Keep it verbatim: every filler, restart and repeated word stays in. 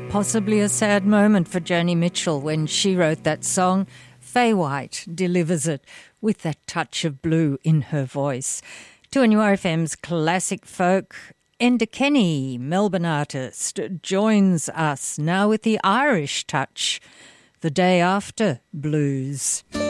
Possibly a sad moment for Joni Mitchell when she wrote that song. Fay White delivers it with that touch of blue in her voice. two N U R F M's classic folk, Enda Kenny, Melbourne artist, joins us now with the Irish touch, The Day After Blues.